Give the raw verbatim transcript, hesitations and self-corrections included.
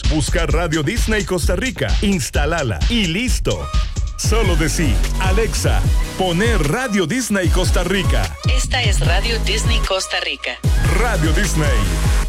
Busca Radio Disney Costa Rica, instalala y listo. Solo decí, Alexa, poner Radio Disney Costa Rica. Esta es Radio Disney Costa Rica. Radio Disney.